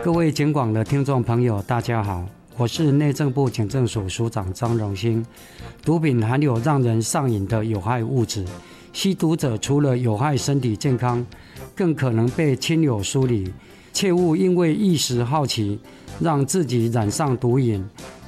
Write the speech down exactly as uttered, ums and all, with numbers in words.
各位警广的听众朋友，大家好，我是内政部警政署署长张荣兴。毒品含有让人上瘾的有害物质，吸毒者除了有害身体健康，更可能被亲友疏离，切勿因为一时好奇，让自己染上毒瘾，